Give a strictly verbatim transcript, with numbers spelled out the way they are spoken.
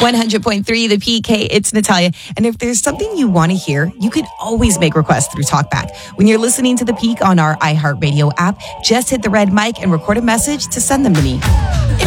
one hundred point three The Peak. Hey, it's Natalia. And if there's something you want to hear, you can always make requests through TalkBack. When you're listening to The Peak on our iHeartRadio app, just hit the red mic and record a message to send them to me.